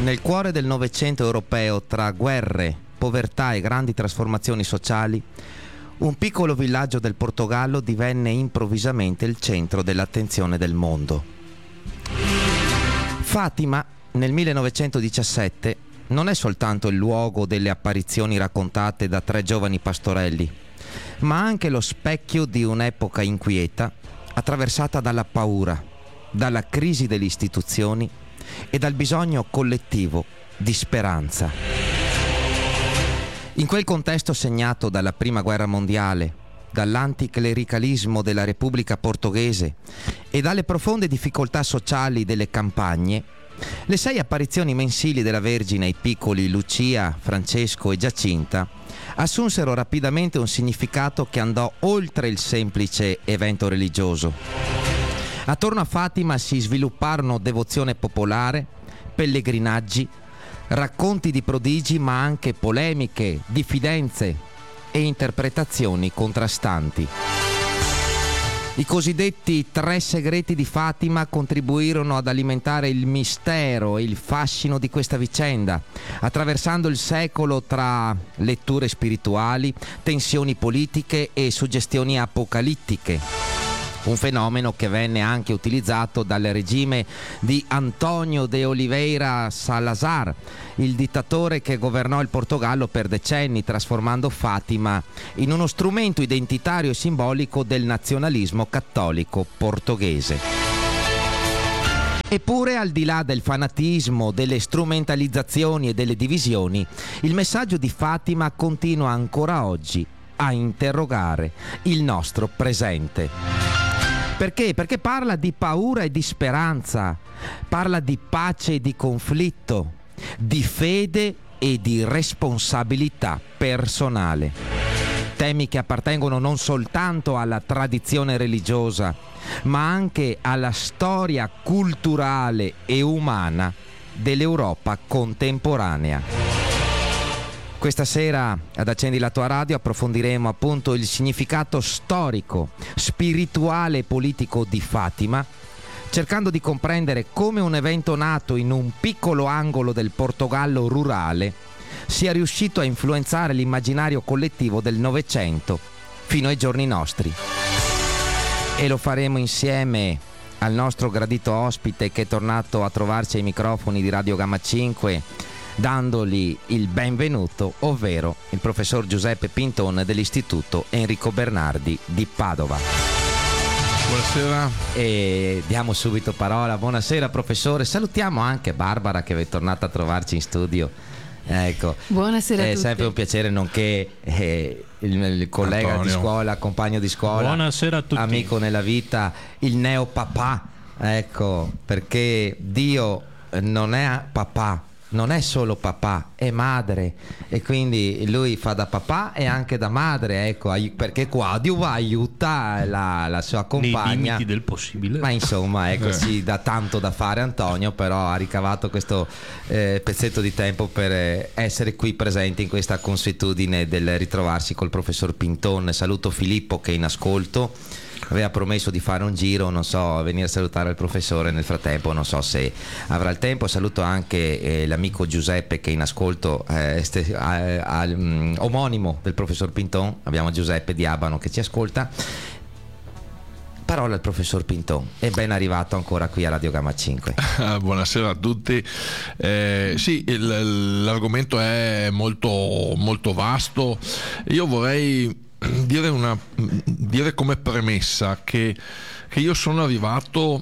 Nel cuore del Novecento europeo, tra guerre, povertà e grandi trasformazioni sociali, un piccolo villaggio del Portogallo divenne improvvisamente il centro dell'attenzione del mondo. Fatima, nel 1917, non è soltanto il luogo delle apparizioni raccontate da 3 giovani pastorelli, ma anche lo specchio di un'epoca inquieta, attraversata dalla paura, dalla crisi delle istituzioni e dal bisogno collettivo di speranza. In quel contesto segnato dalla Prima Guerra Mondiale, dall'anticlericalismo della Repubblica Portoghese e dalle profonde difficoltà sociali delle campagne, le 6 apparizioni mensili della Vergine ai piccoli Lucia, Francesco e Giacinta assunsero rapidamente un significato che andò oltre il semplice evento religioso. Attorno a Fatima si svilupparono devozione popolare, pellegrinaggi, racconti di prodigi, ma anche polemiche, diffidenze e interpretazioni contrastanti. I cosiddetti 3 segreti di Fatima contribuirono ad alimentare il mistero e il fascino di questa vicenda, attraversando il secolo tra letture spirituali, tensioni politiche e suggestioni apocalittiche. Un fenomeno che venne anche utilizzato dal regime di António de Oliveira Salazar, il dittatore che governò il Portogallo per decenni, trasformando Fatima in uno strumento identitario e simbolico del nazionalismo cattolico portoghese. Eppure, al di là del fanatismo, delle strumentalizzazioni e delle divisioni, il messaggio di Fatima continua ancora oggi a interrogare il nostro presente. Perché? Perché parla di paura e di speranza, parla di pace e di conflitto, di fede e di responsabilità personale. Temi che appartengono non soltanto alla tradizione religiosa, ma anche alla storia culturale e umana dell'Europa contemporanea. Questa sera ad Accendi la tua radio approfondiremo appunto il significato storico, spirituale e politico di Fatima, cercando di comprendere come un evento nato in un piccolo angolo del Portogallo rurale sia riuscito a influenzare l'immaginario collettivo del Novecento fino ai giorni nostri. E lo faremo insieme al nostro gradito ospite che è tornato a trovarci ai microfoni di Radio Gamma 5, dandogli il benvenuto, ovvero il professor Giuseppe Pinton dell'Istituto Enrico Bernardi di Padova. Buonasera. E diamo subito parola. Buonasera professore. Salutiamo anche Barbara che è tornata a trovarci in studio. Ecco. Buonasera a tutti. È sempre un piacere, nonché il collega Antonio di scuola, compagno di scuola. Buonasera a tutti. Amico nella vita, il neopapà. Ecco, perché Dio non è papà, non è solo papà, è madre, e quindi lui fa da papà e anche da madre, ecco, perché qua Dio aiuta la sua compagna nei limiti del possibile. Ma insomma, ecco, ci dà tanto da fare Antonio, però ha ricavato questo pezzetto di tempo per essere qui presente in questa consuetudine del ritrovarsi col professor Pinton. Saluto Filippo che è in ascolto, aveva promesso di fare un giro, non so, venire a salutare il professore nel frattempo, non so se avrà il tempo. Saluto anche l'amico Giuseppe che è in ascolto, omonimo del professor Pinton. Abbiamo Giuseppe di Abano che ci ascolta. Parola al professor Pinton, è ben arrivato ancora qui a Radio Gamma 5. Buonasera a tutti. Sì, l'argomento è molto, molto vasto. Io vorrei dire come premessa che io sono arrivato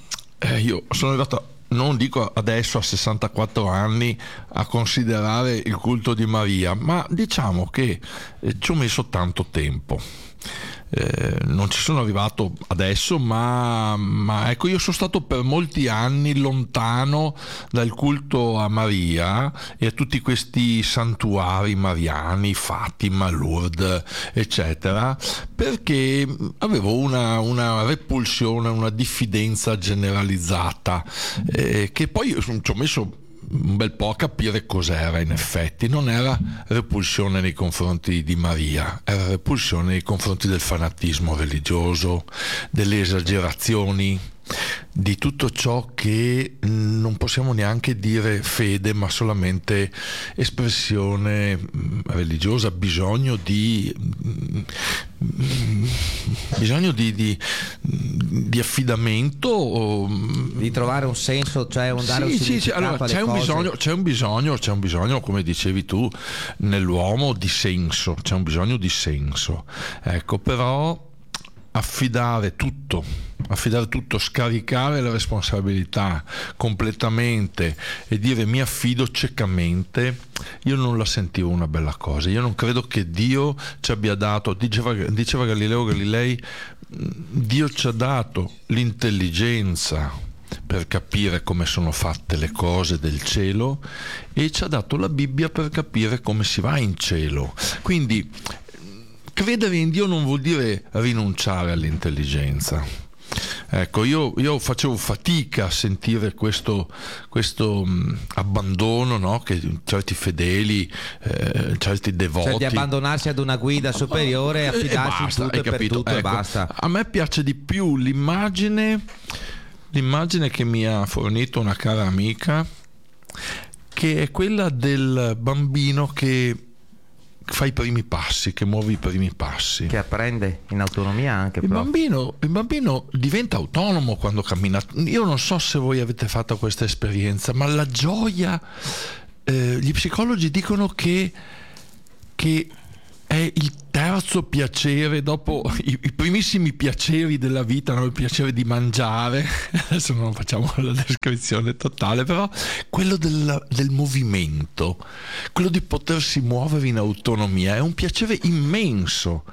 non dico adesso a 64 anni a considerare il culto di Maria, ma diciamo che ci ho messo tanto tempo. Non ci sono arrivato adesso, ma ecco, io sono stato per molti anni lontano dal culto a Maria e a tutti questi santuari mariani, Fatima, Lourdes, eccetera, perché avevo una repulsione, una diffidenza generalizzata, che poi ci ho messo un bel po' a capire cos'era. In effetti non era repulsione nei confronti di Maria, era repulsione nei confronti del fanatismo religioso, delle esagerazioni, di tutto ciò che non possiamo neanche dire fede, ma solamente espressione religiosa, bisogno di affidamento, di trovare un senso, cioè dare un significato allora, alle cose. c'è un bisogno, come dicevi tu, nell'uomo di senso, c'è un bisogno di senso, ecco. Però affidare tutto, scaricare la responsabilità completamente e dire mi affido ciecamente, io non la sentivo una bella cosa. Io non credo che Dio ci abbia dato, diceva Galileo Galilei, Dio ci ha dato l'intelligenza per capire come sono fatte le cose del cielo e ci ha dato la Bibbia per capire come si va in cielo. Quindi credere in Dio non vuol dire rinunciare all'intelligenza. Ecco, io facevo fatica a sentire questo abbandono, no? Che certi fedeli, certi devoti, cioè di abbandonarsi ad una guida superiore e affidarsi basta, in tutto e per tutto, ecco, e basta. A me piace di più l'immagine che mi ha fornito una cara amica, che è quella del bambino che fa i primi passi, che muove i primi passi, che apprende in autonomia anche. Il bambino diventa autonomo quando cammina. Io non so se voi avete fatto questa esperienza, ma la gioia, gli psicologi dicono che è il terzo piacere dopo i primissimi piaceri della vita, no? Il piacere di mangiare, adesso non facciamo la descrizione totale, però quello del movimento, quello di potersi muovere in autonomia è un piacere immenso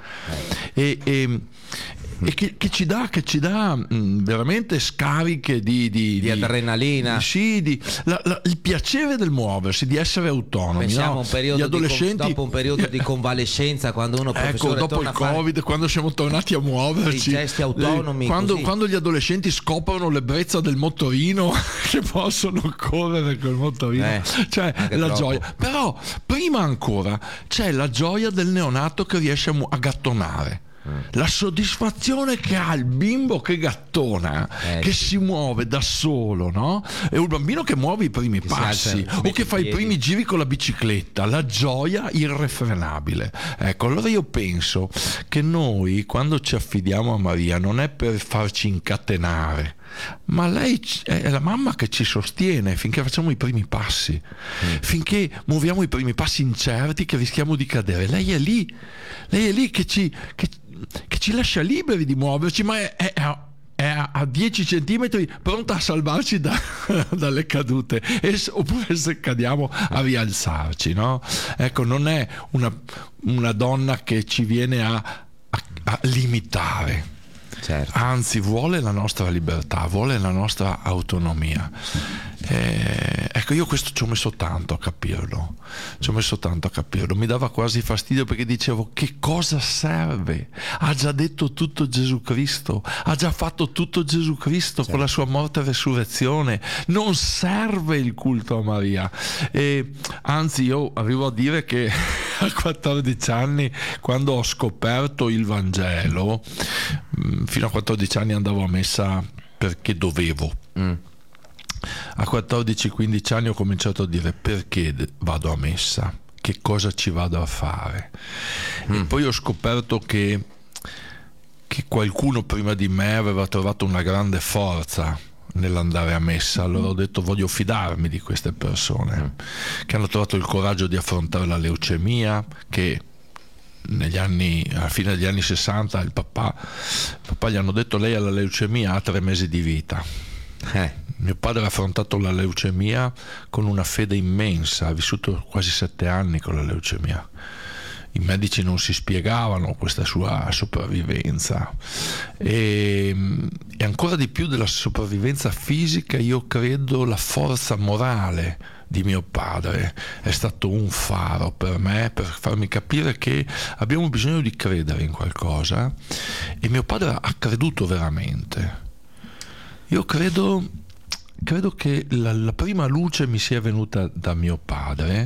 e che ci dà veramente scariche di adrenalina, il piacere del muoversi, di essere autonomi. Pensiamo, no? un periodo dopo un periodo di convalescenza, quando uno, professore, dopo il Covid, quando siamo tornati a muoverci, i gesti autonomi, quando gli adolescenti scoprono l'ebbrezza del motorino, che possono correre col motorino, cioè la troppo. gioia. Però prima ancora c'è la gioia del neonato che riesce a gattonare. La soddisfazione che ha il bimbo che gattona, che si muove da solo, no? E un bambino che muove i primi passi o che fa i primi giri con la bicicletta, la gioia irrefrenabile. Ecco, allora io penso che noi, quando ci affidiamo a Maria, non è per farci incatenare, ma lei è la mamma che ci sostiene finché facciamo i primi passi, finché muoviamo i primi passi incerti che rischiamo di cadere. Lei è lì che ci lascia liberi di muoverci, ma è a 10 centimetri pronta a salvarci dalle cadute, oppure se cadiamo a rialzarci, no? Ecco, non è una donna che ci viene a limitare. Certo. Anzi, vuole la nostra libertà, vuole la nostra autonomia. Ecco, io questo ci ho messo tanto a capirlo. Mi dava quasi fastidio, perché dicevo: che cosa serve? Ha già detto tutto Gesù Cristo, ha già fatto tutto Gesù Cristo, certo, con la sua morte e resurrezione. Non serve il culto a Maria. Anzi, io arrivo a dire che a 14 anni, quando ho scoperto il Vangelo, fino a 14 anni andavo a messa perché dovevo. A 14-15 anni ho cominciato a dire: perché vado a messa? Che cosa ci vado a fare? E poi ho scoperto che qualcuno prima di me aveva trovato una grande forza nell'andare a messa. Allora ho detto: voglio fidarmi di queste persone che hanno trovato il coraggio di affrontare la leucemia, che alla fine degli anni 60 il papà gli hanno detto: lei ha la leucemia, ha 3 mesi di vita. Mio padre ha affrontato la leucemia con una fede immensa, ha vissuto quasi 7 anni con la leucemia. I medici non si spiegavano questa sua sopravvivenza, e ancora di più della sopravvivenza fisica, io credo la forza morale di mio padre è stato un faro per me, per farmi capire che abbiamo bisogno di credere in qualcosa, e mio padre ha creduto veramente. Io credo che la prima luce mi sia venuta da mio padre,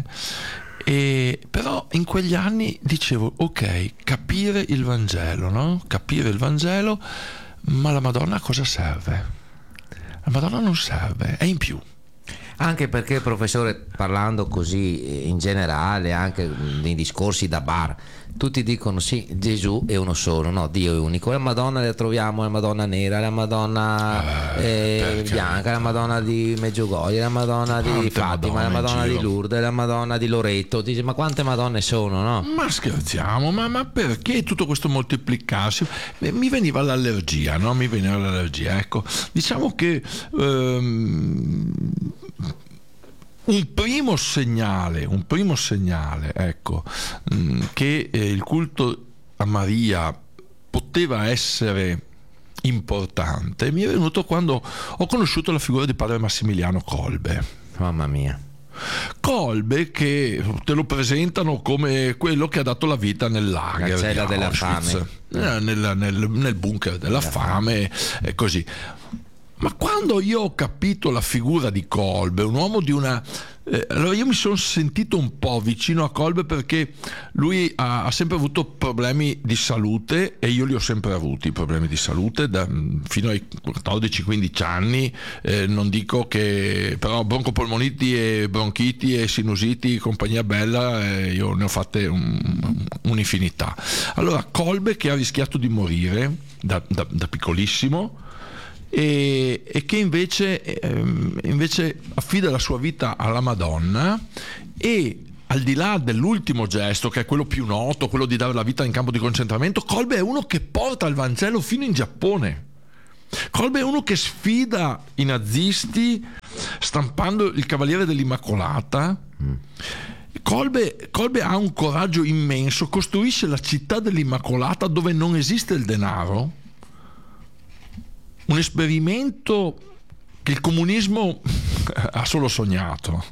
però in quegli anni dicevo: ok, capire il Vangelo, no? Capire il Vangelo, ma la Madonna a cosa serve? La Madonna non serve, è in più. Anche perché, professore, parlando così in generale, anche nei discorsi da bar, tutti dicono sì, Gesù è uno solo, no, Dio è unico. La Madonna la troviamo, la Madonna nera, la Madonna bianca, la Madonna di Medjugorje, la Madonna di Fatima, la Madonna di Lourdes, la Madonna di Loreto. Dice, ma quante Madonne sono, no? Ma scherziamo, ma perché tutto questo moltiplicarsi? Mi veniva l'allergia, no? Mi veniva l'allergia, ecco. Diciamo che un primo segnale, ecco, che il culto a Maria poteva essere importante mi è venuto quando ho conosciuto la figura di padre Massimiliano Kolbe. Mamma mia. Kolbe, che te lo presentano come quello che ha dato la vita nel lager, la cella della Auschwitz, fame, nel bunker della fame e così. Ma quando io ho capito la figura di Kolbe, un uomo di una... allora io mi sono sentito un po' vicino a Kolbe, perché lui ha sempre avuto problemi di salute, e io li ho sempre avuti, problemi di salute, fino ai 14-15 anni, non dico che... però broncopolmoniti e bronchiti e sinusiti, compagnia bella, io ne ho fatte un'infinità. Allora Kolbe, che ha rischiato di morire da piccolissimo, e che invece affida la sua vita alla Madonna, e al di là dell'ultimo gesto, che è quello più noto, quello di dare la vita in campo di concentramento, Kolbe è uno che porta il Vangelo fino in Giappone. Kolbe è uno che sfida i nazisti stampando il Cavaliere dell'Immacolata. Kolbe ha un coraggio immenso, costruisce la città dell'Immacolata dove non esiste il denaro. Un esperimento che il comunismo ha solo sognato.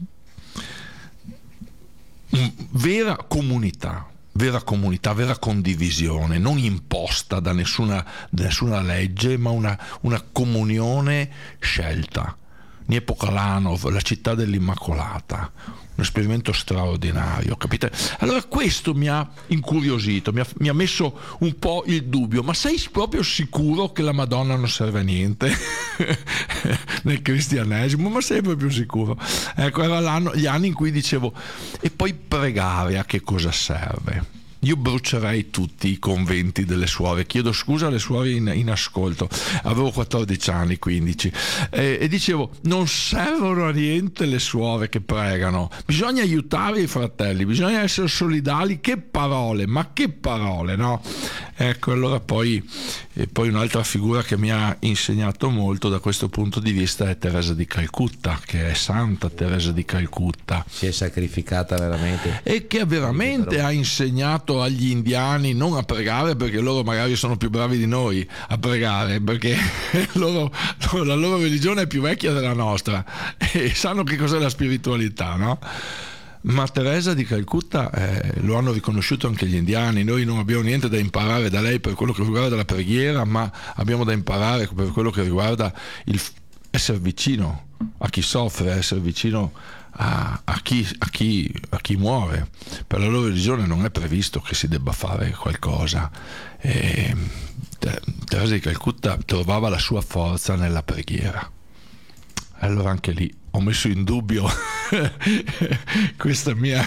Vera comunità, vera condivisione, non imposta da nessuna legge, ma una comunione scelta. Niepo Kalanov, la città dell'Immacolata, un esperimento straordinario, capite? Allora questo mi ha incuriosito, mi ha messo un po' il dubbio: ma sei proprio sicuro che la Madonna non serve a niente nel cristianesimo? Ma sei proprio sicuro? Ecco, erano gli anni in cui dicevo: e poi pregare a che cosa serve? Io brucerei tutti i conventi delle suore. Chiedo scusa alle suore in ascolto. Avevo 14 anni, 15, e dicevo: non servono a niente le suore che pregano. Bisogna aiutare i fratelli, bisogna essere solidali. Che parole, ma che parole, no? Ecco, allora poi un'altra figura che mi ha insegnato molto da questo punto di vista è Teresa di Calcutta, che è Santa Teresa di Calcutta. Si è sacrificata veramente. E che veramente ha insegnato agli indiani non a pregare, perché loro magari sono più bravi di noi a pregare, perché la loro religione è più vecchia della nostra e sanno che cos'è la spiritualità, no? Ma Teresa di Calcutta lo hanno riconosciuto anche gli indiani. Noi non abbiamo niente da imparare da lei per quello che riguarda la preghiera, ma abbiamo da imparare per quello che riguarda il essere vicino a chi soffre, essere vicino a chi muore. Per la loro religione non è previsto che si debba fare qualcosa. Teresa di Calcutta trovava la sua forza nella preghiera. Allora anche lì ho messo in dubbio questa mia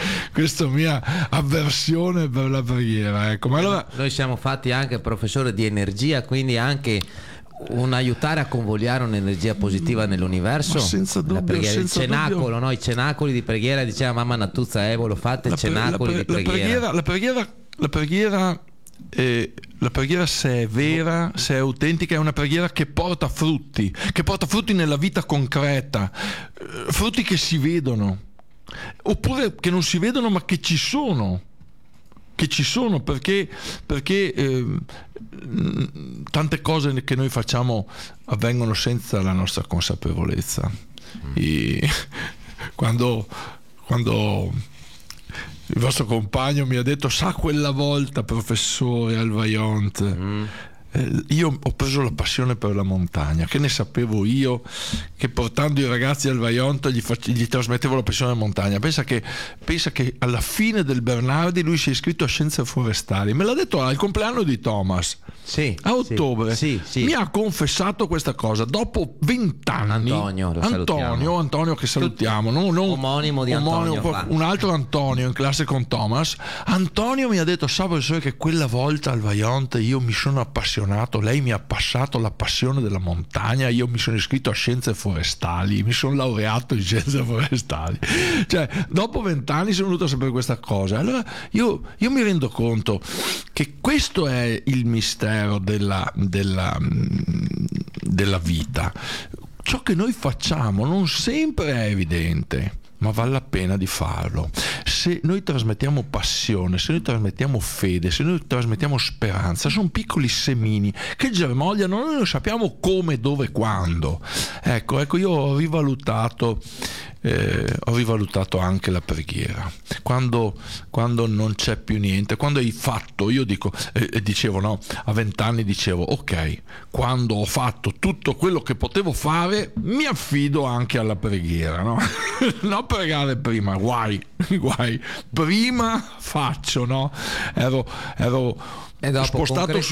avversione per la preghiera, ecco. Ma allora noi siamo fatti anche, professore, di energia, quindi anche un aiutare a convogliare un'energia positiva nell'universo. Ma senza dubbio, il cenacolo, no? I cenacoli di preghiera, diceva mamma Natuzza Evo, lo fate, cenacoli di preghiera. La preghiera, se è vera, se è autentica, è una preghiera che porta frutti nella vita concreta, frutti che si vedono, oppure che non si vedono ma che ci sono, perché tante cose che noi facciamo avvengono senza la nostra consapevolezza. Quando il vostro compagno mi ha detto: sa quella volta, professore, al Vajont, io ho preso la passione per la montagna. Che ne sapevo io che portando i ragazzi al Vajont gli trasmettevo la passione della montagna? Pensa che alla fine del Bernardi lui si è iscritto a Scienze Forestali, me l'ha detto al compleanno di Thomas, sì, a ottobre, sì. mi ha confessato questa cosa dopo 20 anni. Antonio che salutiamo, non omonimo di Antonio, un altro Antonio in classe con Thomas. Antonio mi ha detto: sa professore che quella volta al Vajont io mi sono appassionato, lei mi ha passato la passione della montagna, io mi sono iscritto a Scienze Forestali, mi sono laureato in Scienze Forestali. Cioè, dopo 20 anni sono venuto a sapere questa cosa. Allora io mi rendo conto che questo è il mistero della vita. Ciò che noi facciamo non sempre è evidente, ma vale la pena di farlo. Se noi trasmettiamo passione, se noi trasmettiamo fede, se noi trasmettiamo speranza, sono piccoli semini che germogliano, noi non sappiamo come, dove, quando. Ecco, io ho rivalutato anche la preghiera. Quando non c'è più niente, quando hai fatto, io dicevo, no, a 20 anni dicevo: ok, quando ho fatto tutto quello che potevo fare, mi affido anche alla preghiera, no? No, pregare prima, guai, prima faccio, no? Ero spostato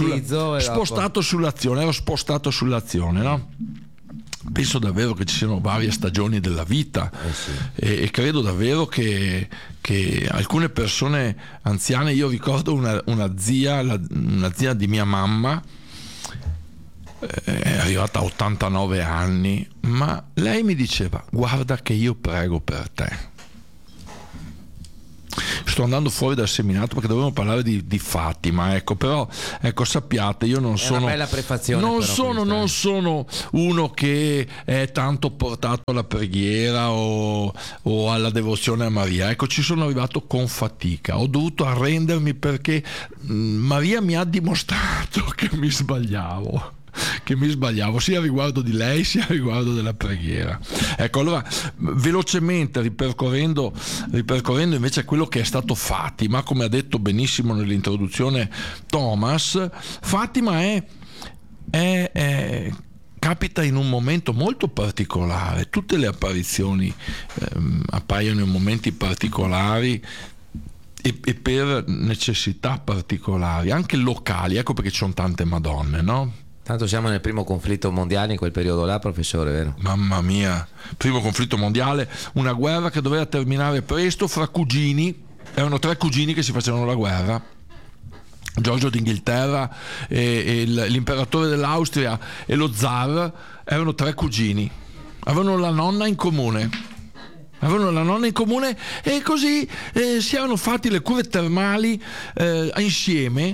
sull'azione, no? Penso davvero che ci siano varie stagioni della vita, sì. e credo davvero che alcune persone anziane, io ricordo una zia di mia mamma, è arrivata a 89 anni, ma lei mi diceva: guarda che io prego per te. Sto andando fuori dal seminato perché dovevamo parlare di Fatima, però sappiate, io non sono, una bella prefazione, non sono uno che è tanto portato alla preghiera o alla devozione a Maria. Ci sono arrivato con fatica, ho dovuto arrendermi perché Maria mi ha dimostrato che mi sbagliavo sia riguardo di lei sia riguardo della preghiera. Allora, velocemente ripercorrendo invece quello che è stato Fatima, come ha detto benissimo nell'introduzione Thomas, Fatima capita in un momento molto particolare. Tutte le apparizioni appaiono in momenti particolari e per necessità particolari, anche locali. Ecco perché ci sono tante Madonne, no? Tanto siamo nel primo conflitto mondiale in quel periodo là, professore, vero? Mamma mia, primo conflitto mondiale, una guerra che doveva terminare presto fra cugini. Erano 3 cugini che si facevano la guerra: Giorgio d'Inghilterra e l'imperatore dell'Austria e lo zar. Erano 3 cugini, avevano la nonna in comune e così si erano fatti le cure termali insieme.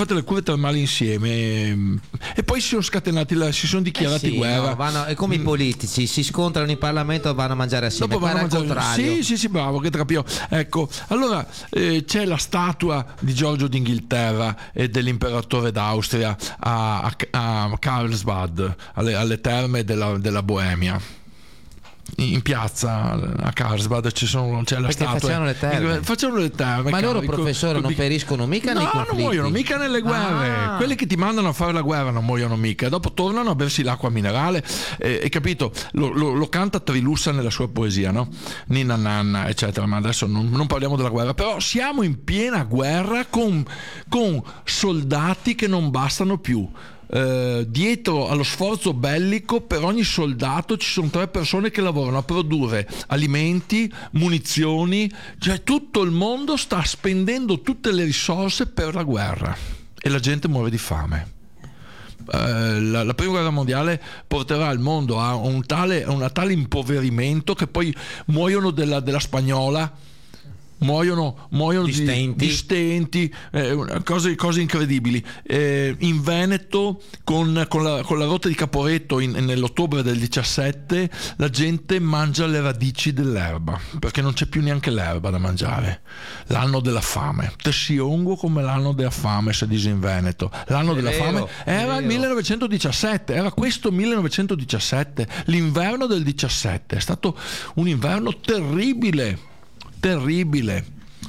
E poi si sono scatenati, si sono dichiarati guerra. No, è come i politici, si scontrano in Parlamento e vanno a mangiare assieme. Dopo vanno a mangiare. Contrario. Sì, bravo, che trapio. Allora c'è la statua di Giorgio d'Inghilterra e dell'imperatore d'Austria a Carlsbad, alle terme della Boemia. In piazza a Carlsbad c'è la statua. Facevano le terme. Ma loro, professore, non periscono mica nei conflitti? Non muoiono mica nelle guerre. Quelli che ti mandano a fare la guerra non muoiono mica, dopo tornano a bersi l'acqua minerale. Capito? Lo canta Trilussa nella sua poesia, no? Ninna nanna, eccetera. Ma adesso non parliamo della guerra. Però siamo in piena guerra con soldati che non bastano più. Dietro allo sforzo bellico, per ogni soldato ci sono 3 persone che lavorano a produrre alimenti, munizioni. Cioè tutto il mondo sta spendendo tutte le risorse per la guerra e la gente muore di fame. La prima guerra mondiale porterà il mondo a un tale impoverimento che poi muoiono della spagnola, muoiono di stenti, cose incredibili. In Veneto con la rotta di Caporetto nell'ottobre del 17 la gente mangia le radici dell'erba perché non c'è più neanche l'erba da mangiare. L'anno della fame, Tessiongo come l'anno della fame, si dice in Veneto. L'anno della fame era il 1917, era questo 1917, l'inverno del 17. È stato un inverno terribile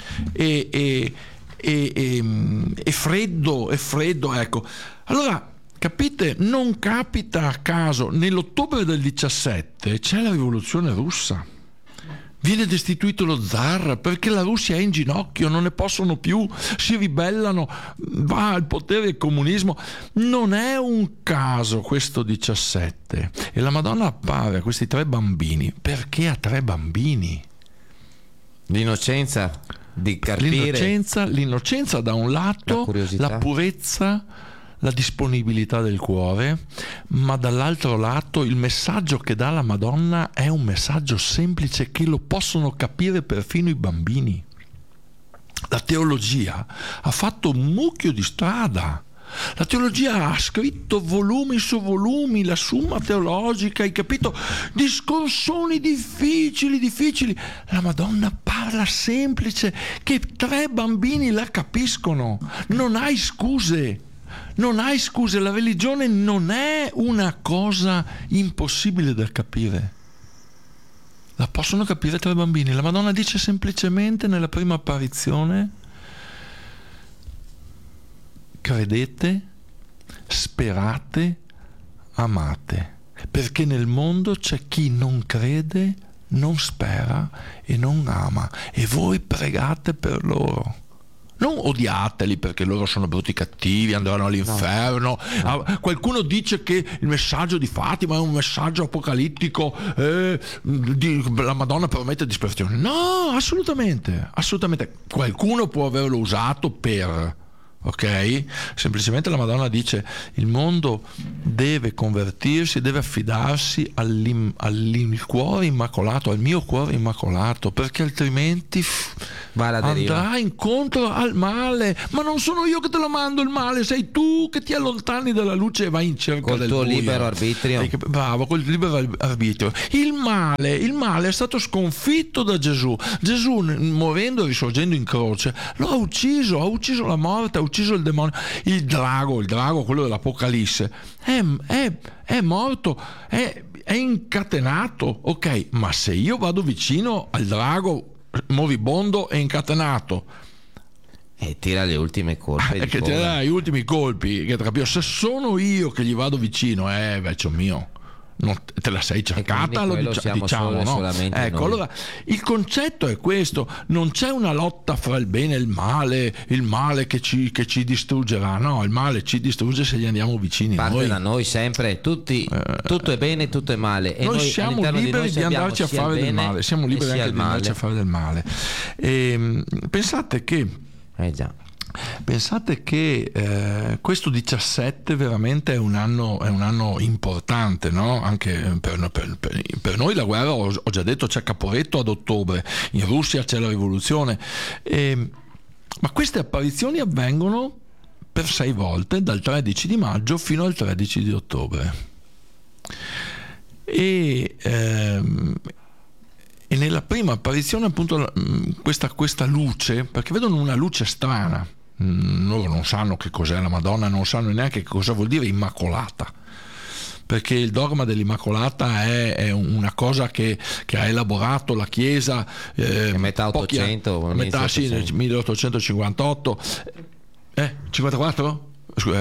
e freddo, ecco. Allora Capite? Non capita a caso. Nell'ottobre del 17 c'è la rivoluzione russa. Viene destituito lo zar perché la Russia è in ginocchio, non ne possono più, si ribellano, va al potere il comunismo. Non è un caso questo 17. E la Madonna appare a questi 3 bambini. Perché a 3 bambini? L'innocenza di carpire. L'innocenza da un lato, la purezza, la disponibilità del cuore, ma dall'altro lato il messaggio che dà la Madonna è un messaggio semplice che lo possono capire perfino i bambini. La teologia ha fatto un mucchio di strada. La teologia ha scritto volumi su volumi, la Summa Teologica, hai capito? Discorsoni difficili. La Madonna parla semplice che 3 bambini la capiscono. Non hai scuse, la religione non è una cosa impossibile da capire. La possono capire 3 bambini. La Madonna dice semplicemente nella prima apparizione: credete, sperate, amate, perché nel mondo c'è chi non crede, non spera e non ama, e voi pregate per loro. Non odiateli perché loro sono brutti cattivi, andranno all'inferno. No. Qualcuno dice che il messaggio di Fatima è un messaggio apocalittico, la Madonna promette disperazione. No, assolutamente. Qualcuno può averlo usato per... ok? Semplicemente la Madonna dice: il mondo deve convertirsi, deve affidarsi al cuore immacolato, al mio cuore immacolato, perché altrimenti andrà incontro al male. Ma non sono io che te lo mando il male, sei tu che ti allontani dalla luce e vai in cerca del buio. Col tuo libero arbitrio. Bravo, col libero arbitrio. Il male è stato sconfitto da Gesù. Gesù, morendo e risorgendo in croce, lo ha ucciso la morte, ha ucciso il demonio. Il drago, quello dell'Apocalisse, è morto, è incatenato, ok? Ma se io vado vicino al drago moribondo e incatenato, e tira le ultime colpi, che tira gli ultimi colpi, se sono io che gli vado vicino, vecchio mio, non te la sei cercata, lo diciamo, no? Ecco, allora il concetto è questo: non c'è una lotta fra il bene e il male che ci distruggerà. No, il male ci distrugge se gli andiamo vicini. Parte da noi sempre, tutto è bene, tutto è male, e noi siamo liberi di andarci a fare del male, siamo liberi anche di andarci a fare del male. E pensate che questo 17 veramente è un anno importante, no? Anche per noi la guerra, ho già detto, c'è Caporetto ad ottobre, in Russia c'è la rivoluzione, ma queste apparizioni avvengono per 6 volte, dal 13 di maggio fino al 13 di ottobre. E nella prima apparizione, appunto, questa luce, perché vedono una luce strana. Loro non sanno che cos'è la Madonna, non sanno neanche che cosa vuol dire immacolata, perché il dogma dell'Immacolata è una cosa che ha elaborato la Chiesa metà 800, 1858, 54?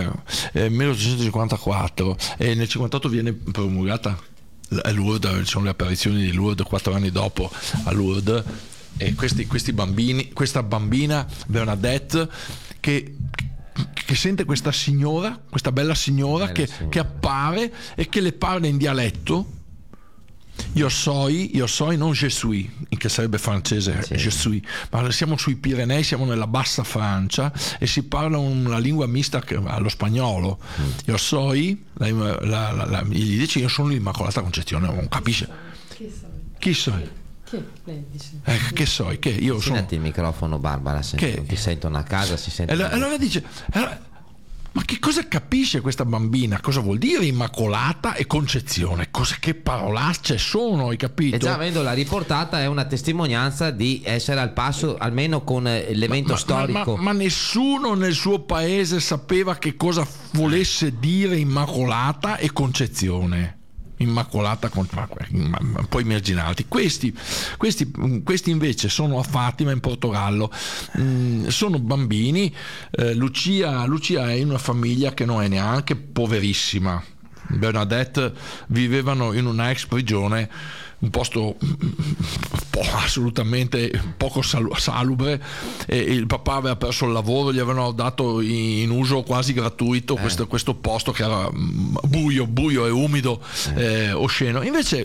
1854, e nel 58 viene promulgata a Lourdes, ci sono le apparizioni di Lourdes 4 anni dopo a Lourdes, e questi bambini, questa bambina Bernadette che sente questa bella signora che appare e che le parla in dialetto. Io soy, non je suis, che sarebbe francese, sì. Je suis, ma siamo sui Pirenei, siamo nella bassa Francia e si parla una lingua mista allo spagnolo. Io soy, gli dice: io sono l'Immacolata Concezione, non capisce. Chi soy? Che so, che io sono. Senti il microfono, Barbara, non ti sentono a casa, si sente. Allora dice: ma che cosa capisce questa bambina? Cosa vuol dire Immacolata e Concezione? Che parolacce sono, hai capito? E già avendola riportata è una testimonianza di essere al passo almeno con l'evento storico. Ma nessuno nel suo paese sapeva che cosa volesse dire Immacolata e Concezione. immacolata, puoi immaginarti. Questi invece sono a Fatima in Portogallo, sono bambini. Lucia è in una famiglia che non è neanche poverissima. Bernadette vivevano in una ex prigione, un posto assolutamente poco salubre, e il papà aveva perso il lavoro, gli avevano dato in uso quasi gratuito questo posto che era buio e umido, osceno. Invece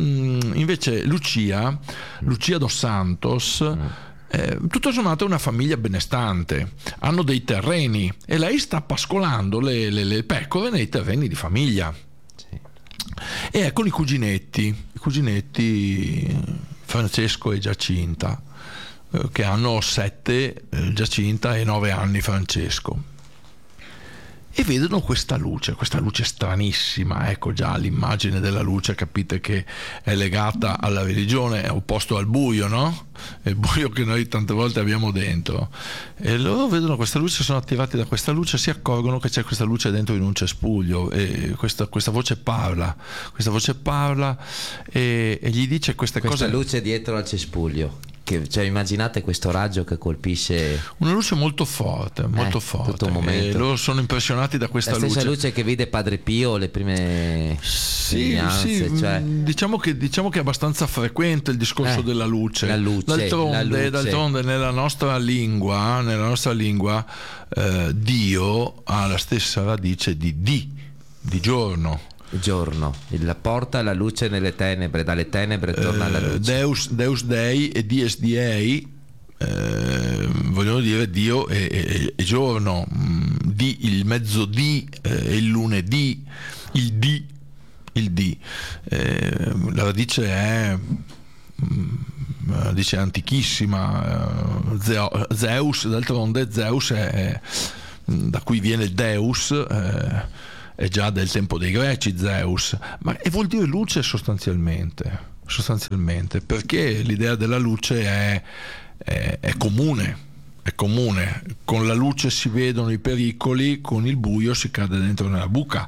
Lucia dos Santos, tutto sommato è una famiglia benestante, hanno dei terreni e lei sta pascolando le pecore nei terreni di famiglia. Sì. E con i cuginetti Francesco e Giacinta, che hanno 7 Giacinta e 9 anni Francesco, e vedono questa luce stranissima. Ecco già l'immagine della luce, capite che è legata alla religione, è opposto al buio, no? È il buio che noi tante volte abbiamo dentro, e loro vedono questa luce, sono attirati da questa luce, si accorgono che c'è questa luce dentro in un cespuglio, e questa voce parla e gli dice queste cose. Questa luce dietro al cespuglio, cioè immaginate questo raggio che colpisce, una luce molto forte tutto un momento. Loro sono impressionati da questa luce. La stessa luce che vide Padre Pio le prime segnanze, cioè. Diciamo che è abbastanza frequente il discorso della luce. D'altronde nella nostra lingua Dio ha la stessa radice di giorno. La porta la luce nelle tenebre, dalle tenebre torna alla luce. Deus Dei e Dies Diei vogliono dire Dio e giorno, il mezzodì, il lunedì, il dì. La radice è antichissima. Zeus, d'altronde Zeus è da cui viene il Deus, è già del tempo dei greci Zeus, e vuol dire luce sostanzialmente, perché l'idea della luce è comune. Con la luce si vedono i pericoli, con il buio si cade dentro nella buca.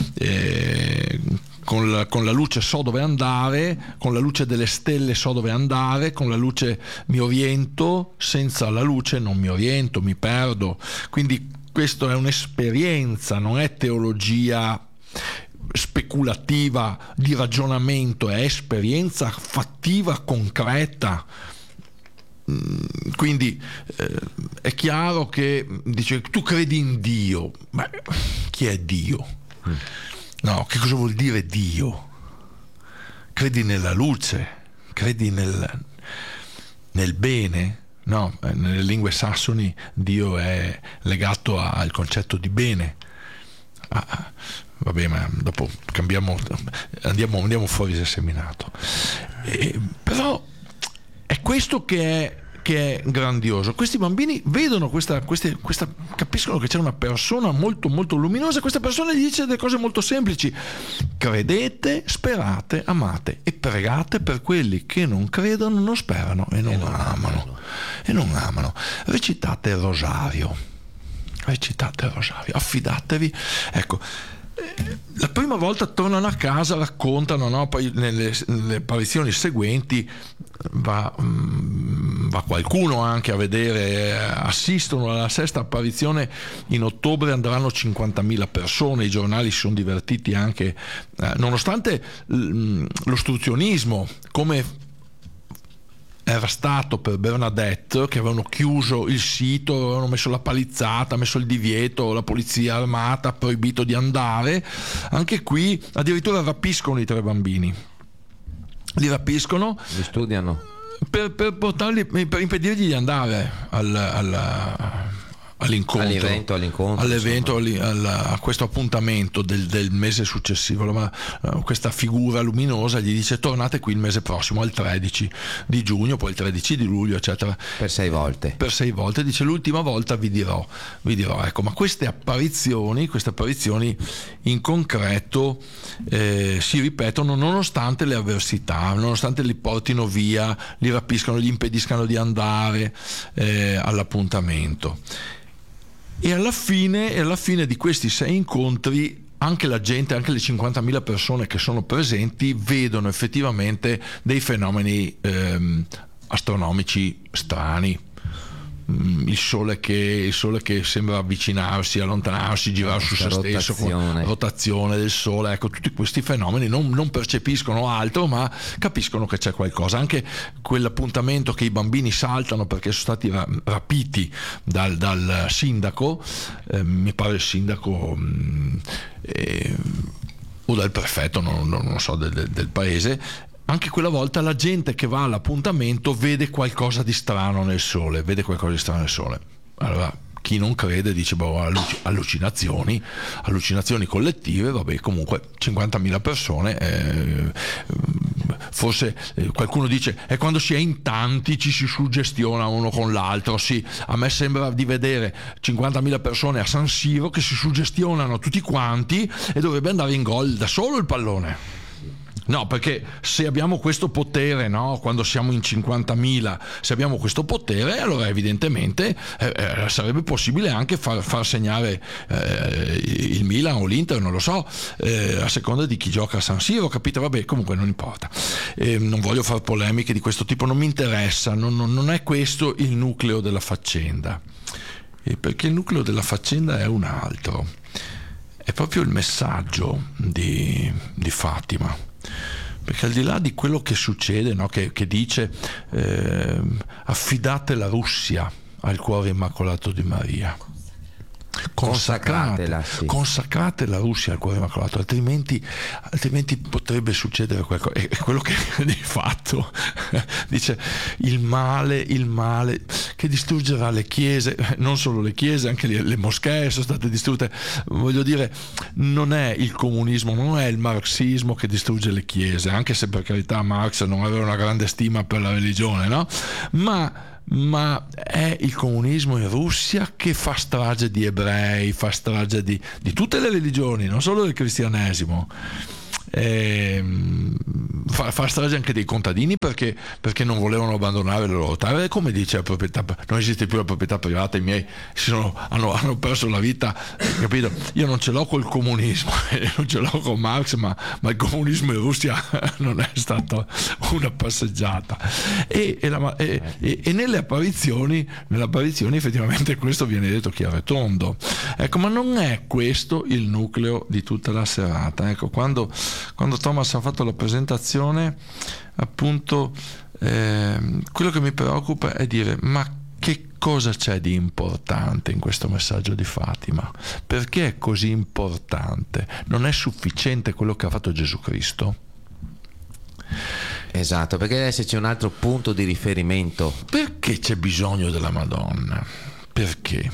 Con la luce so dove andare, con la luce delle stelle so dove andare, con la luce mi oriento, senza la luce non mi oriento, mi perdo. Quindi questa è un'esperienza, non è teologia speculativa di ragionamento, è esperienza fattiva, concreta. Quindi è chiaro che dice tu credi in Dio, ma chi è Dio? No, che cosa vuol dire Dio? Credi nella luce, credi nel bene? No, nelle lingue sassoni Dio è legato al concetto di bene. Vabbè, ma dopo andiamo fuori dal seminato. Però è questo che è grandioso. Questi bambini vedono capiscono che c'è una persona molto molto luminosa. Questa persona gli dice delle cose molto semplici: credete, sperate, amate e pregate per quelli che non credono, non sperano e non amano. Recitate il rosario, affidatevi. Ecco, la prima volta tornano a casa, raccontano, no? Poi nelle apparizioni seguenti va qualcuno anche a vedere, assistono alla sesta apparizione. In ottobre andranno 50.000 persone, i giornali si sono divertiti anche, nonostante l'ostruzionismo, come era stato per Bernadette, che avevano chiuso il sito, avevano messo la palizzata, messo il divieto, la polizia armata, proibito di andare. Anche qui addirittura rapiscono i 3 bambini, li rapiscono, li studiano per portarli, per impedirgli di andare all'evento, a questo appuntamento del mese successivo. Ma questa figura luminosa gli dice: tornate qui il mese prossimo, al 13 di giugno, poi il 13 di luglio, eccetera, per 6 volte. Dice: l'ultima volta vi dirò. Ecco, ma queste apparizioni in concreto si ripetono nonostante le avversità, nonostante li portino via, li rapiscano, gli impediscano di andare all'appuntamento. E alla fine di questi 6 incontri anche la gente, anche le 50.000 persone che sono presenti vedono effettivamente dei fenomeni astronomici strani. Il sole che sembra avvicinarsi, allontanarsi, girare su se stesso, con rotazione del sole, ecco, tutti questi fenomeni non percepiscono altro, ma capiscono che c'è qualcosa. Anche quell'appuntamento che i bambini saltano perché sono stati rapiti dal sindaco, mi pare il sindaco o dal prefetto, non so, del paese. Anche quella volta la gente che va all'appuntamento vede qualcosa di strano nel sole, Allora, chi non crede dice allucinazioni collettive, vabbè, comunque 50.000 persone, forse qualcuno dice è quando si è in tanti ci si suggestiona uno con l'altro. Sì, a me sembra di vedere 50.000 persone a San Siro che si suggestionano tutti quanti e dovrebbe andare in gol da solo il pallone. No, perché se abbiamo questo potere, no, quando siamo in 50.000, se abbiamo questo potere, allora evidentemente sarebbe possibile anche far segnare il Milan o l'Inter, non lo so, a seconda di chi gioca a San Siro, capite? Vabbè, comunque non importa. Non voglio fare polemiche di questo tipo, non mi interessa, non è questo il nucleo della faccenda. Perché il nucleo della faccenda è un altro. È proprio il messaggio di Fatima. Perché al di là di quello che succede, no, che dice affidate la Russia al cuore immacolato di Maria, consacrate la Russia al cuore immacolato, altrimenti potrebbe succedere qualcosa. È quello che di fatto dice il male che distruggerà le chiese, non solo le chiese, anche le moschee sono state distrutte. Voglio dire, non è il comunismo, non è il marxismo che distrugge le chiese, anche se per carità Marx non aveva una grande stima per la religione, no? Ma è il comunismo in Russia che fa strage di ebrei, fa strage di tutte le religioni, non solo del cristianesimo. Fa strage anche dei contadini perché non volevano abbandonare le loro terre. Come dice la proprietà, non esiste più la proprietà privata, i miei hanno perso la vita, capito? Io non ce l'ho col comunismo, non ce l'ho con Marx, ma il comunismo in Russia non è stata una passeggiata. E nelle apparizioni effettivamente questo viene detto chiaro e tondo, ecco. Ma non è questo il nucleo di tutta la serata, ecco. Quando Thomas ha fatto la presentazione, appunto, quello che mi preoccupa è dire: ma che cosa c'è di importante in questo messaggio di Fatima? Perché è così importante? Non è sufficiente quello che ha fatto Gesù Cristo? Esatto, perché deve esserci un altro punto di riferimento. Perché c'è bisogno della Madonna? Perché?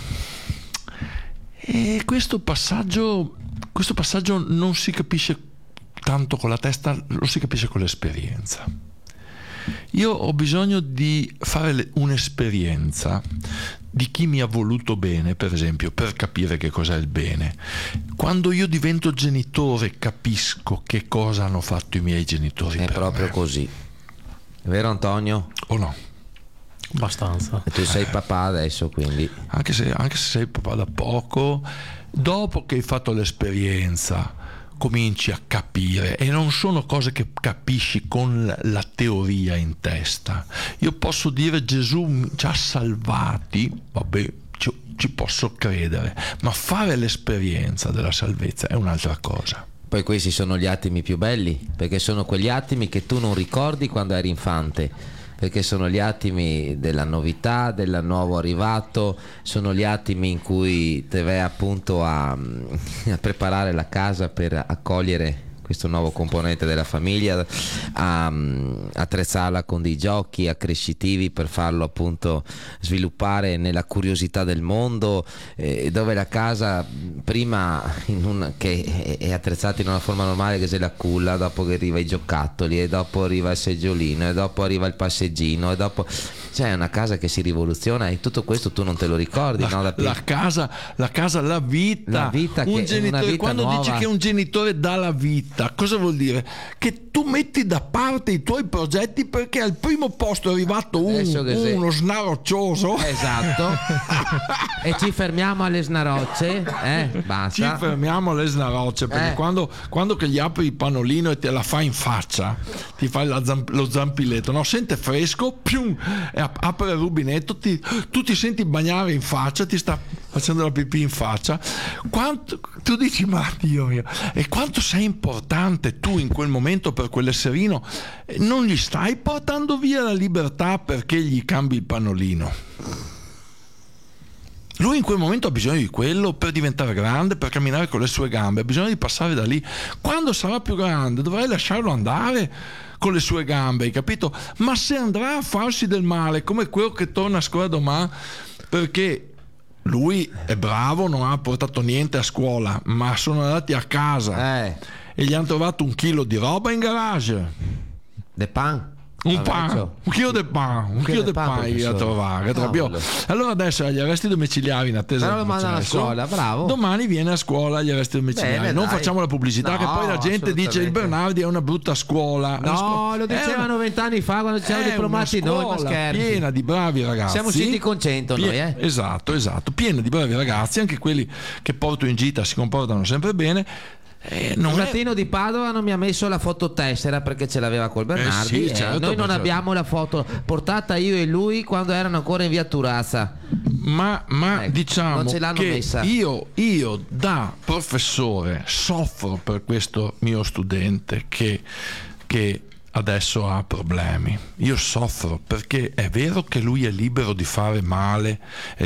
E questo passaggio non si capisce tanto con la testa, lo si capisce con l'esperienza. Io ho bisogno di fare un'esperienza di chi mi ha voluto bene, per esempio, per capire che cos'è il bene. Quando io divento genitore capisco che cosa hanno fatto i miei genitori. È proprio me. Così. È vero, Antonio? O no? Abbastanza. E tu sei papà adesso, quindi. Anche se sei papà da poco, dopo che hai fatto l'esperienza cominci a capire, e non sono cose che capisci con la teoria in testa. Io posso dire Gesù ci ha salvati, vabbè, ci posso credere, ma fare l'esperienza della salvezza è un'altra cosa. Poi questi sono gli attimi più belli, perché sono quegli attimi che tu non ricordi quando eri infante, perché sono gli attimi della novità, del nuovo arrivato, sono gli attimi in cui te vai appunto a preparare la casa per accogliere questo nuovo componente della famiglia, a attrezzarla con dei giochi accrescitivi per farlo appunto sviluppare nella curiosità del mondo, dove la casa prima che è attrezzata in una forma normale, che c'è la culla, dopo che arriva i giocattoli, e dopo arriva il seggiolino, e dopo arriva il passeggino, e dopo c'è una casa che si rivoluziona e tutto questo tu non te lo ricordi, no? La casa, la vita un genitore, vita quando nuova. dici che un genitore dà la vita, cosa vuol dire? Che tu metti da parte i tuoi progetti perché al primo posto è arrivato uno snaroccioso. Esatto. E ci fermiamo alle snarocce, basta. Ci fermiamo alle snarocce perché quando che gli apri il pannolino e te la fa in faccia, ti fai lo zampiletto, no? Sente fresco, pium, e apre il rubinetto, tu ti senti bagnare in faccia, ti sta facendo la pipì in faccia. Tu dici, ma Dio mio, e quanto sei importante tu in quel momento per quell'esserino, non gli stai portando via la libertà perché gli cambi il pannolino. Lui in quel momento ha bisogno di quello per diventare grande, per camminare con le sue gambe, ha bisogno di passare da lì. Quando sarà più grande dovrai lasciarlo andare con le sue gambe, hai capito? Ma se andrà a farsi del male come quello che torna a scuola domani perché lui è bravo, non ha portato niente a scuola, ma sono andati a casa e gli hanno trovato 1 chilo di roba in garage, de pan. un chilo di pan a trovare. Allora adesso agli arresti domiciliari in attesa però del lo mandano a processo. scuola, bravo. Domani viene a scuola agli arresti domiciliari. Bene, non dai. facciamo la pubblicità, No, che poi la gente dice il Bernardi è una brutta scuola. No, lo dicevano 20 anni fa quando ci siamo diplomati noi, ma scherzi. Piena di bravi ragazzi. Siamo usciti con 100 noi, Esatto, piena di bravi ragazzi, anche quelli che porto in gita si comportano sempre bene. Il Latino di Padova non mi ha messo la fototessera perché ce l'aveva col Bernardi. Sì, certo, noi non abbiamo la foto portata io e lui quando erano ancora in via Turazza. Ma diciamo non ce l'hanno che messa. io da professore soffro per questo mio studente che adesso ha problemi. Io soffro perché è vero che lui è libero di fare male,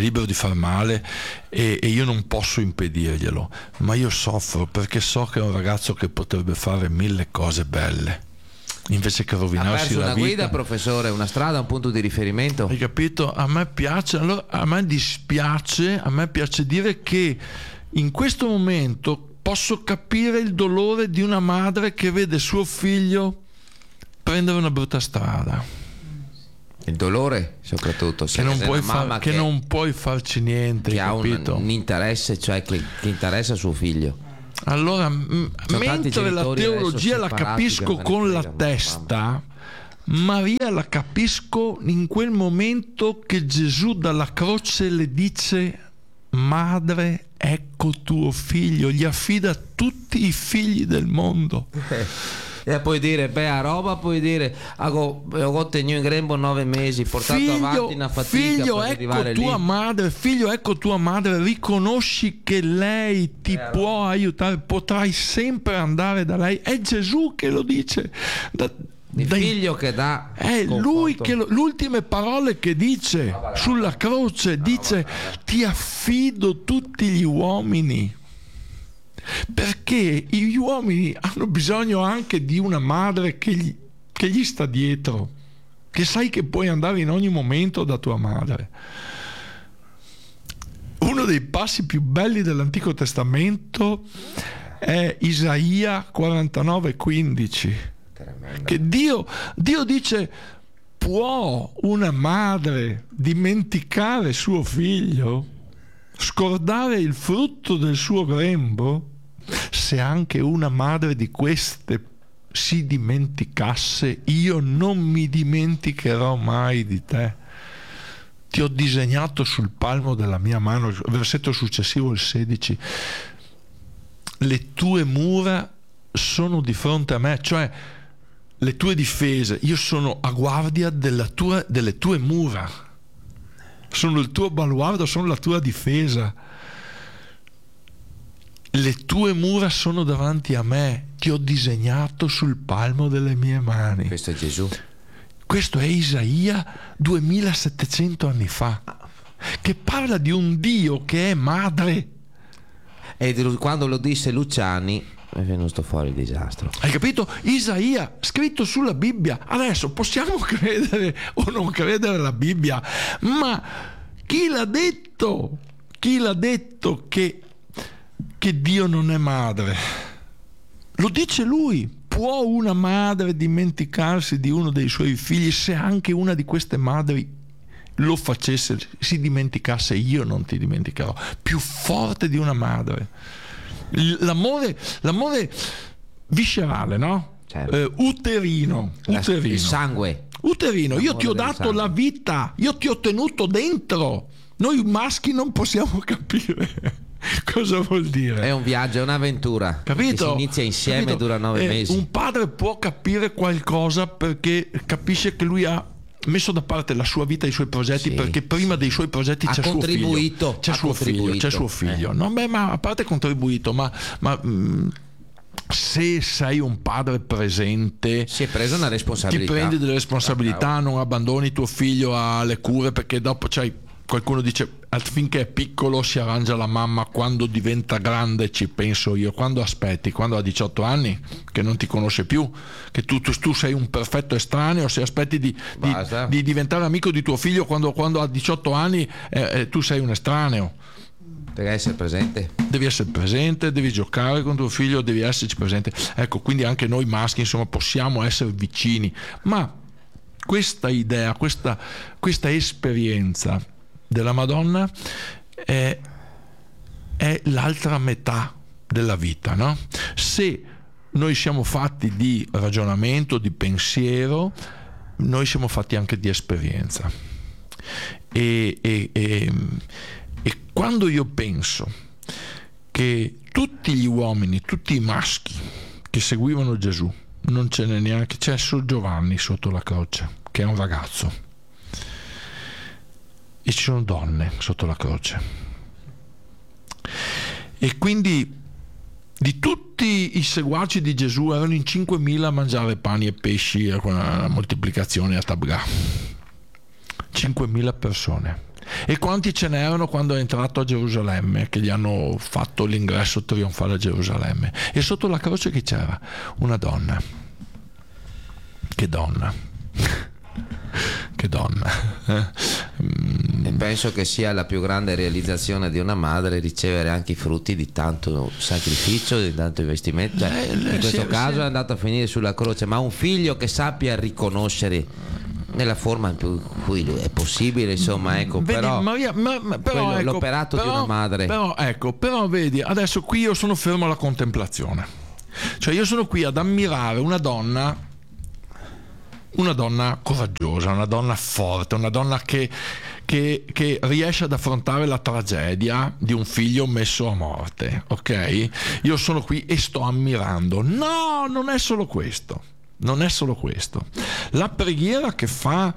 e io non posso impedirglielo, ma io soffro perché so che è un ragazzo che potrebbe fare 1000 cose belle invece che rovinarsi la vita. Una guida, professore, una strada, un punto di riferimento. Hai capito? A me piace, allora a me dispiace, a me piace dire che in questo momento posso capire il dolore di una madre che vede suo figlio prendere una brutta strada, il dolore soprattutto che non puoi farci niente, che ha capito? un interesse, cioè che interessa suo figlio. Allora mentre la teologia la capisco con la testa, Maria la capisco in quel momento che Gesù dalla croce le dice: madre, ecco tuo figlio, gli affida tutti i figli del mondo. E puoi dire, a roba, puoi dire, ho tenuto in grembo 9 mesi, portato avanti una fatica figlio, per ecco arrivare tua lì. madre, figlio, ecco tua madre, riconosci che lei ti può aiutare, potrai sempre andare da lei. È Gesù che lo dice. Il figlio che dà. È lui che le ultime parole che dice sulla croce, dice: ti affido tutti gli uomini. Perché gli uomini hanno bisogno anche di una madre che gli sta dietro, che sai che puoi andare in ogni momento da tua madre. Uno dei passi più belli dell'Antico Testamento è Isaia 49:15, che Dio dice: può una madre dimenticare suo figlio, scordare il frutto del suo grembo? Se anche una madre di queste si dimenticasse, io non mi dimenticherò mai di te. Ti ho disegnato sul palmo della mia mano. Versetto successivo, il 16. Le tue mura sono di fronte a me, cioè le tue difese. Io sono a guardia delle tue mura. Sono il tuo baluardo, sono la tua difesa. Le tue mura sono davanti a me, ti ho disegnato sul palmo delle mie mani. Questo è Gesù. Questo è Isaia 2700 anni fa, che parla di un Dio che è madre. E quando lo disse Luciani è venuto fuori il disastro. Hai capito? Isaia, scritto sulla Bibbia. Adesso possiamo credere o non credere alla Bibbia, ma chi l'ha detto? Chi l'ha detto che Dio non è madre? Lo dice lui. Può una madre dimenticarsi di uno dei suoi figli se anche una di queste madri lo facesse, si dimenticasse, io non ti dimenticherò, più forte di una madre. L'amore viscerale, no? Certo. Uterino. Il sangue. Uterino, io L'amore ti ho del dato sangue. la vita, io ti ho tenuto dentro. Noi maschi non possiamo capire cosa vuol dire. È un viaggio, è un'avventura. Capito? Che si inizia insieme, Capito? dura 9 mesi. Un padre può capire qualcosa perché capisce che lui ha messo da parte la sua vita e i suoi progetti, Sì, perché prima dei suoi progetti Ha c'è suo figlio. contribuito, C'è ha suo figlio, contribuito. c'è suo figlio. No, beh, ma a parte contribuito, ma se sei un padre presente, Si è preso una ti responsabilità. prendi delle responsabilità, non abbandoni tuo figlio alle cure, perché dopo qualcuno dice finché è piccolo si arrangia la mamma, quando diventa grande ci penso io. Quando aspetti? Quando ha 18 anni, che non ti conosce più, che tu sei un perfetto estraneo, se aspetti di diventare amico di tuo figlio quando ha 18 anni, tu sei un estraneo. Devi essere presente. Devi essere presente, devi giocare con tuo figlio, devi esserci presente. Ecco, quindi anche noi maschi, insomma, possiamo essere vicini, ma questa idea, questa esperienza della Madonna è l'altra metà della vita, no? Se noi siamo fatti di ragionamento, di pensiero, noi siamo fatti anche di esperienza. E quando io penso che tutti gli uomini, tutti i maschi che seguivano Gesù, non ce n'è neanche, c'è solo Giovanni sotto la croce, che è un ragazzo, e ci sono donne sotto la croce, e quindi di tutti i seguaci di Gesù erano in 5.000 a mangiare pani e pesci con la moltiplicazione a Tabgà. 5.000 persone. E quanti ce n'erano quando è entrato a Gerusalemme, che gli hanno fatto l'ingresso trionfale a Gerusalemme? E sotto la croce chi c'era? Una donna. Che donna. Che donna. E penso che sia la più grande realizzazione di una madre ricevere anche i frutti di tanto sacrificio, di tanto investimento. In questo caso è andato a finire sulla croce, ma un figlio che sappia riconoscere nella forma in cui è possibile, insomma, ecco. Vedi, però, però ecco, l'operato di una madre. Però vedi, adesso qui io sono fermo alla contemplazione, cioè io sono qui ad ammirare una donna coraggiosa, una donna forte, una donna che riesce ad affrontare la tragedia di un figlio messo a morte, ok? Io sono qui e sto ammirando. No, non è solo questo. Non è solo questo. La preghiera che fa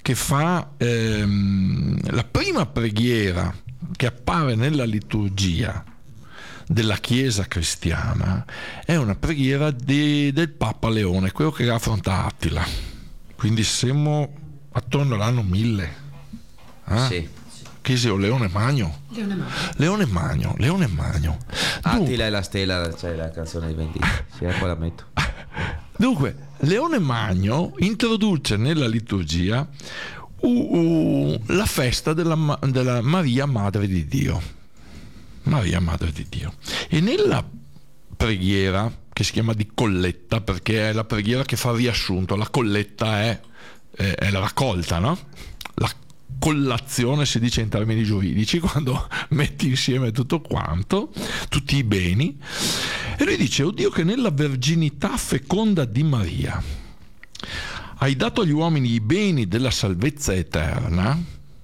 la prima preghiera che appare nella liturgia della Chiesa cristiana è una preghiera del Papa Leone, quello che affronta Attila. Quindi siamo attorno all'anno 1000. Sì. Chiesi o Leone Magno. Leone Magno. Attila e la stella, c'è la canzone di Venditti. Sì, ecco la metto. Dunque, Leone Magno introduce nella liturgia la festa della Maria Madre di Dio. Maria Madre di Dio. E nella preghiera, che si chiama di colletta, perché è la preghiera che fa riassunto, la colletta è la raccolta, no? La collazione si dice in termini giuridici, quando metti insieme tutto quanto, tutti i beni. E lui dice: o Dio, che nella verginità feconda di Maria hai dato agli uomini i beni della salvezza eterna,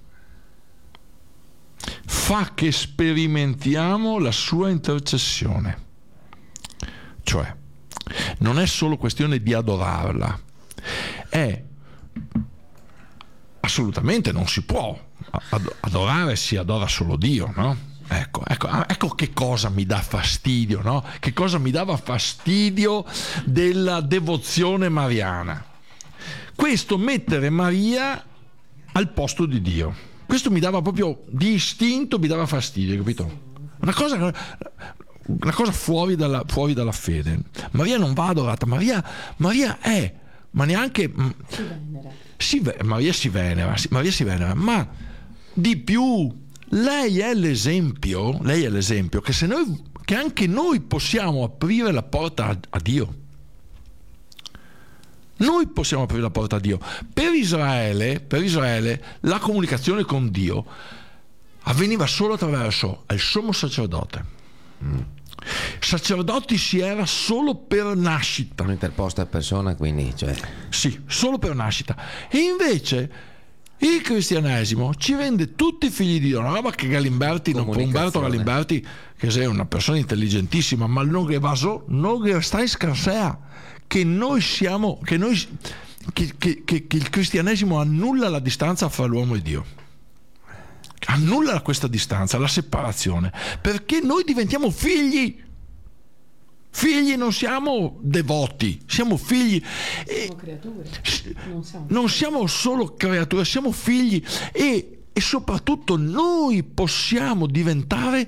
fa che sperimentiamo la sua intercessione. Cioè, non è solo questione di adorarla, è assolutamente, non si può adorare, si adora solo Dio, no? Ecco che cosa mi dà fastidio, no? Che cosa mi dava fastidio della devozione mariana? Questo mettere Maria al posto di Dio. Questo mi dava proprio di istinto, mi dava fastidio, capito? Una cosa fuori dalla fede. Maria non va adorata, Maria è, ma neanche Maria si venera, ma di più lei è l'esempio che anche noi possiamo aprire la porta a Dio. Noi possiamo aprire la porta a Dio. Per Israele la comunicazione con Dio avveniva solo attraverso il sommo sacerdote. Sacerdoti si era solo per nascita. Un'interposta persona, quindi, cioè... Sì, solo per nascita. E invece il cristianesimo ci rende tutti figli di Dio. Una roba che Umberto Galimberti, che è una persona intelligentissima, ma non sta in scarsea, che noi siamo, che il cristianesimo annulla la distanza fra l'uomo e Dio. Annulla questa distanza, la separazione, perché noi diventiamo figli. Figli, non siamo devoti, siamo figli. Siamo creature. Non siamo solo creature, siamo figli e soprattutto noi possiamo diventare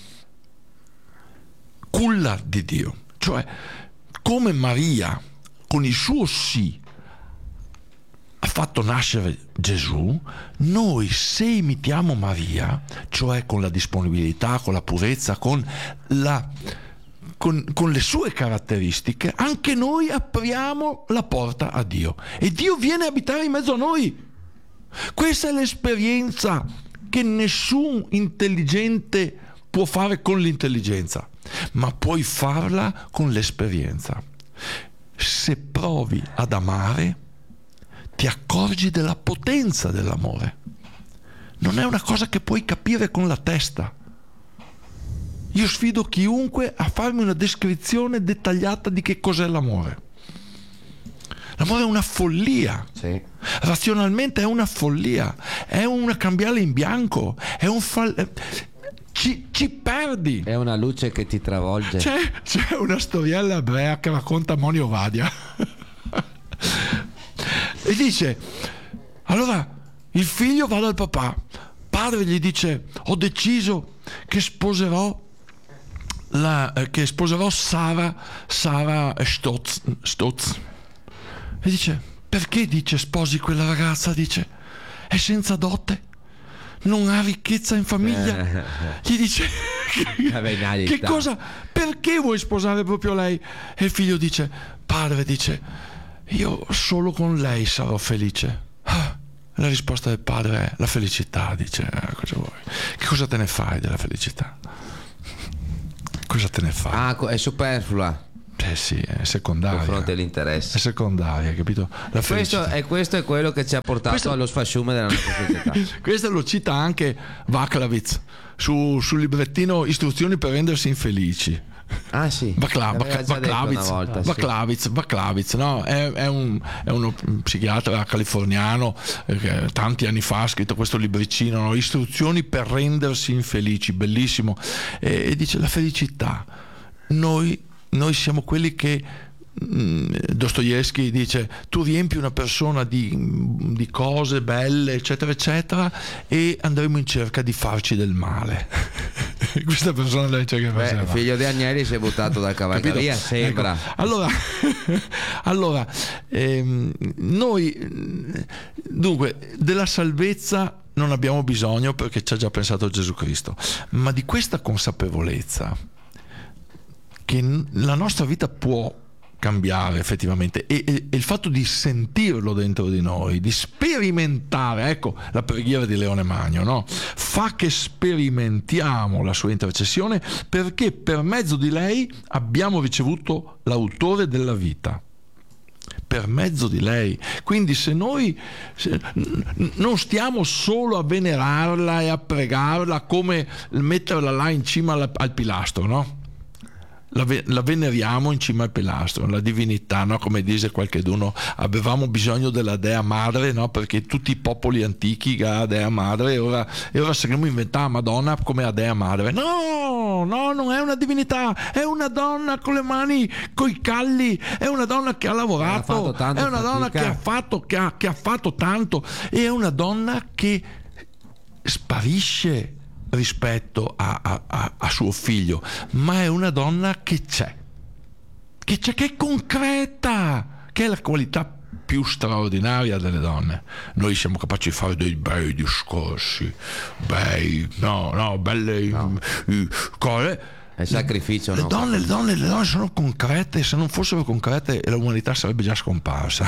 culla di Dio. Cioè, come Maria, con il suo sì, ha fatto nascere Gesù, noi se imitiamo Maria, cioè con la disponibilità, con la purezza, con le sue caratteristiche, anche noi apriamo la porta a Dio e Dio viene a abitare in mezzo a noi. Questa è l'esperienza che nessun intelligente può fare con l'intelligenza, ma puoi farla con l'esperienza. Se provi ad amare, ti accorgi della potenza dell'amore. Non è una cosa che puoi capire con la testa. Io sfido chiunque a farmi una descrizione dettagliata di che cos'è l'amore. L'amore è una follia. Sì. Razionalmente è una follia. È una cambiale in bianco. È un ci perdi. È una luce che ti travolge. C'è una storiella ebrea che racconta Moni Ovadia. E dice: allora il figlio va dal papà. Padre gli dice: ho deciso che sposerò Sara Stotz. E dice: perché? Dice: sposi quella ragazza, dice, è senza dote, non ha ricchezza in famiglia. Gli dice: che cosa? Perché vuoi sposare proprio lei? E il figlio dice: padre, dice, io solo con lei sarò felice. La risposta del padre è: la felicità, dice, cosa vuoi? Che cosa te ne fai della felicità? Cosa te ne fai? È superflua. Sì, è secondaria. Con fronte all'interesse. È secondaria, capito? Questo è quello che ci ha portato allo sfasciume della nostra società. Questo lo cita anche Vaclavitz sul librettino Istruzioni per rendersi infelici. Ah sì, Vaclavitz, no? È uno psichiatra californiano che tanti anni fa ha scritto questo libricino, no? Istruzioni per rendersi infelici, bellissimo, e dice: la felicità, noi siamo quelli che Dostoevsky dice: tu riempi una persona di cose belle, eccetera eccetera, e andremo in cerca di farci del male. Questa persona deve cercare di figlio di Agnelli si è buttato dalla cavalleria, sembra. Ecco. Allora noi dunque della salvezza non abbiamo bisogno, perché ci ha già pensato Gesù Cristo, ma di questa consapevolezza che la nostra vita può cambiare effettivamente, e il fatto di sentirlo dentro di noi, di sperimentare, ecco la preghiera di Leone Magno, no? Fa che sperimentiamo la sua intercessione, perché per mezzo di lei abbiamo ricevuto l'autore della vita. Per mezzo di lei. Quindi se noi non stiamo solo a venerarla e a pregarla, come metterla là in cima al pilastro, no? La veneriamo in cima al pilastro, la divinità, no? Come dice qualcheduno, avevamo bisogno della Dea Madre, no? Perché tutti i popoli antichi la Dea Madre, e ora saremmo inventare Madonna come la Dea Madre. No, non è una divinità, è una donna con le mani, coi calli, è una donna che ha lavorato, è una donna che ha fatto tanto, e è una donna che sparisce rispetto a suo figlio, ma è una donna che è concreta, che è la qualità più straordinaria delle donne. Noi siamo capaci di fare dei bei discorsi, belle cose. È sacrificio, le no? donne sono concrete, se non fossero concrete l'umanità sarebbe già scomparsa.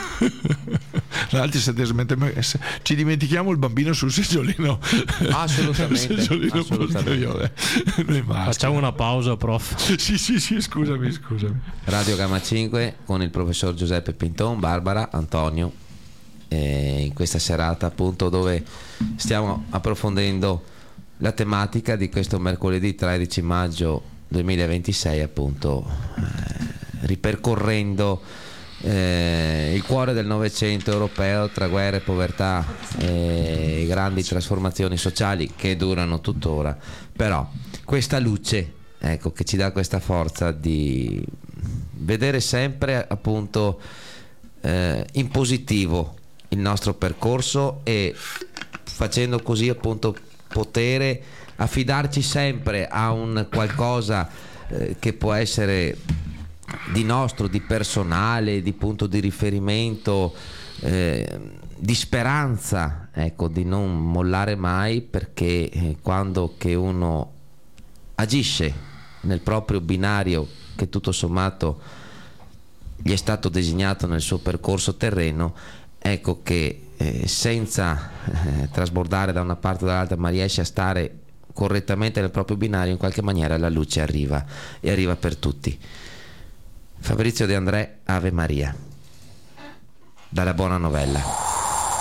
Ci dimentichiamo il bambino sul seggiolino, Assolutamente, posteriore. Facciamo una pausa, prof. Sì, scusami. Radio Gamma 5 con il professor Giuseppe Pinton, Barbara, Antonio, in questa serata appunto dove stiamo approfondendo la tematica di questo mercoledì 13 maggio 2026, appunto ripercorrendo il cuore del Novecento europeo tra guerra e povertà e grandi trasformazioni sociali che durano tuttora, però questa luce, ecco, che ci dà questa forza di vedere sempre appunto in positivo il nostro percorso e facendo così appunto potere affidarci sempre a un qualcosa che può essere di nostro, di personale, di punto di riferimento, di speranza, ecco, di non mollare mai, perché quando che uno agisce nel proprio binario che tutto sommato gli è stato designato nel suo percorso terreno, ecco che senza trasbordare da una parte o dall'altra, ma riesce a stare correttamente nel proprio binario, in qualche maniera la luce arriva e arriva per tutti. Fabrizio De André, Ave Maria, dalla Buona Novella.